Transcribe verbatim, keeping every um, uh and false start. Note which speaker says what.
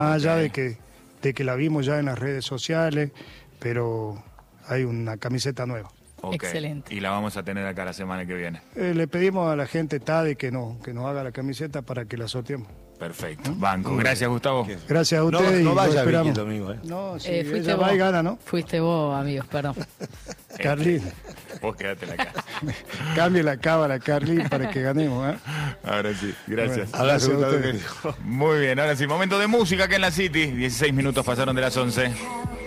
Speaker 1: allá
Speaker 2: Ok.
Speaker 1: de que, de que la vimos ya en las redes sociales, pero hay una camiseta nueva.
Speaker 2: Ok.
Speaker 3: Excelente.
Speaker 2: Y la vamos a tener acá la semana que viene.
Speaker 1: Eh, le pedimos a la gente Tade que, no, que nos haga la camiseta para que la sorteemos.
Speaker 2: Perfecto. Banco. Gracias, Gustavo.
Speaker 1: Gracias a
Speaker 4: No,
Speaker 1: ustedes
Speaker 4: no
Speaker 1: y
Speaker 4: vaya
Speaker 1: lo
Speaker 4: Vicky
Speaker 1: esperamos.
Speaker 4: el domingo, ¿eh?
Speaker 1: No, sí,
Speaker 3: Eh, fuiste
Speaker 1: ella
Speaker 3: vos.
Speaker 1: va y gana, ¿no?
Speaker 3: Fuiste vos, amigos, perdón.
Speaker 1: Carlín,
Speaker 2: Vos quedate en la casa.
Speaker 1: cambie la cábala, Carlín, para que ganemos. ¿eh?
Speaker 2: Ahora sí. Gracias.
Speaker 1: Bueno.
Speaker 4: Abrazo,
Speaker 1: Gracias a
Speaker 4: Gustavo,
Speaker 1: ustedes.
Speaker 4: querido.
Speaker 2: Muy bien. Ahora sí, momento de música acá en la City. dieciséis minutos pasaron de las once.